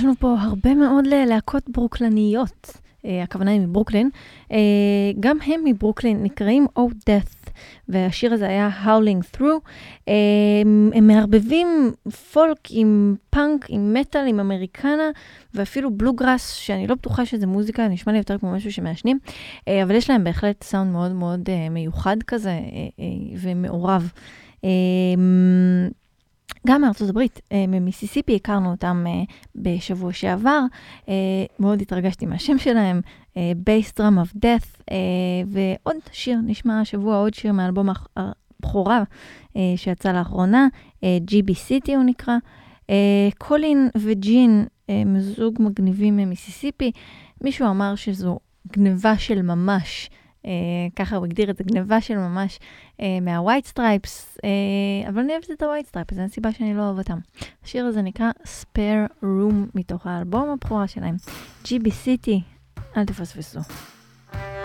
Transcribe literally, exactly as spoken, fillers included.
יש לנו פה הרבה מאוד להקות ברוקלניות, הכוונה היא מברוקלין, גם הם מברוקלין נקראים Oh Death, והשיר הזה היה Howling Through. הם מערבבים פולק עם פאנק, עם מטל, עם אמריקנה, ואפילו בלוגראס, שאני לא בטוחה שזה מוזיקה, נשמע לי יותר כמו משהו שמעשנים, אבל יש להם בהחלט סאונד מאוד מאוד מיוחד כזה, ומעורב. גם מארצות הברית, ממיסיסיפי, הכרנו אותם בשבוע שעבר, מאוד התרגשתי מהשם שלהם, Bass Drum of Death, ועוד שיר, נשמע השבוע עוד שיר מאלבום הבכורה שיצא לאחרונה, ג'י בי City הוא נקרא, קולין וג'ין, מזוג מגניבים ממיסיסיפי, מישהו אמר שזו גניבה של ממש, ככה הוא הגדיר את זה, גניבה של ממש מה-White Stripes, אבל אני אוהבת את ה-White Stripes, אז אין סיבה שאני לא אוהב אותם. השיר הזה נקרא Spare Room מתוך האלבום הבכורה שלהם, ג'י בי City, אל תפספסו.